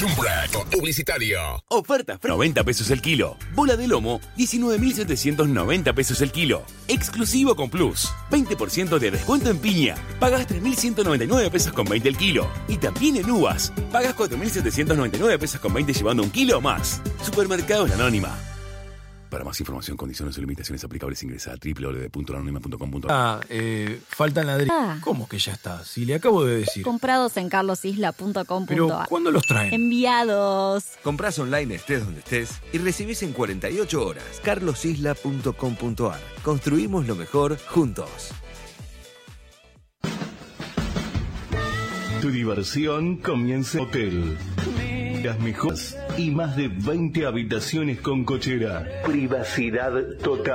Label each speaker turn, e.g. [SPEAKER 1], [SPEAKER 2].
[SPEAKER 1] un break publicitario.
[SPEAKER 2] Oferta 90 pesos el kilo. Bola de lomo, 19.790 pesos el kilo. Exclusivo con Plus. 20% de descuento en piña. Pagas 3.199 pesos con 20 el kilo. Y también en uvas. Pagas 4.799 pesos con 20 llevando un kilo o más. Supermercados La Anónima. Para más información, condiciones y limitaciones aplicables, ingresa a www.lanonima.com.ar.
[SPEAKER 3] Faltan ladrillos. ¿Cómo que ya está? Si le acabo de decir.
[SPEAKER 4] Comprados en carlosisla.com.ar.
[SPEAKER 3] Pero, ¿cuándo los traen?
[SPEAKER 4] Enviados.
[SPEAKER 5] Comprás online estés donde estés y recibís en 48 horas. carlosisla.com.ar. Construimos lo mejor juntos.
[SPEAKER 6] Tu diversión comienza en hotel. Las mejores y más de 20 habitaciones con cochera. Privacidad total.